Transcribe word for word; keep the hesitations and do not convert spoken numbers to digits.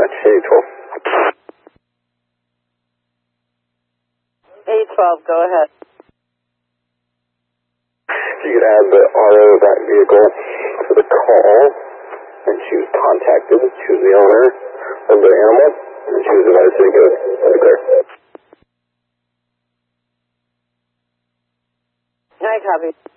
dispatch, eight twelve. eight twelve, go ahead. If you could add the R O of that vehicle to the call, and she was contacted, choose the owner of the animal, and choose the medicine to go. That'd be clear. I copy.